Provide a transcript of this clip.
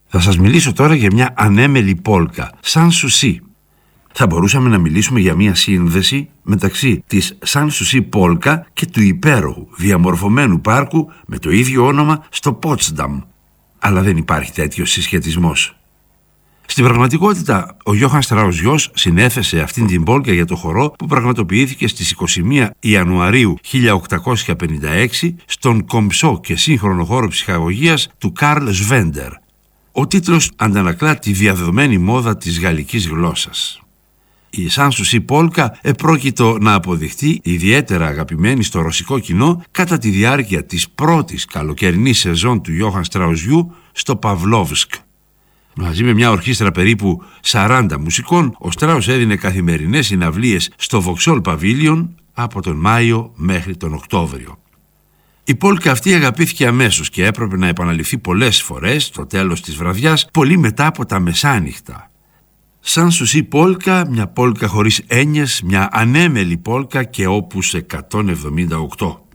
Θα σας μιλήσω τώρα για μια ανέμελη πόλκα, Σαν Σουσί. Θα μπορούσαμε να μιλήσουμε για μια σύνδεση μεταξύ της Σαν Σουσί πόλκα και του υπέροχου διαμορφωμένου πάρκου με το ίδιο όνομα στο Πότσταμ. Αλλά δεν υπάρχει τέτοιος συσχετισμός. Στην πραγματικότητα, ο Γιώχαν Στράους γιος συνέθεσε αυτήν την πόλκα για το χορό που πραγματοποιήθηκε στις 21 Ιανουαρίου 1856 στον κομψό και σύγχρονο χώρο ψυχαγωγίας του Καρλ Σβέντερ. Ο τίτλος αντανακλά τη διαδεδομένη μόδα της γαλλικής γλώσσας. Η Σαν Σουσί πόλκα επρόκειτο να αποδειχτεί ιδιαίτερα αγαπημένη στο ρωσικό κοινό κατά τη διάρκεια της πρώτης καλοκαιρινής σεζόν του Γιώχαν Στράους γιου στο Παυλόβσκ. Μαζί με μια ορχήστρα περίπου 40 μουσικών, ο Στράους έδινε καθημερινές συναυλίες στο Vauxhall Pavilion από τον Μάιο μέχρι τον Οκτώβριο. Η πόλκα αυτή αγαπήθηκε αμέσως και έπρεπε να επαναληφθεί πολλές φορές στο τέλος της βραδιάς, πολύ μετά από τα μεσάνυχτα. Σαν Σουσί πόλκα, μια πόλκα χωρίς έννοιες, μια ανέμελη πόλκα και όπους 178.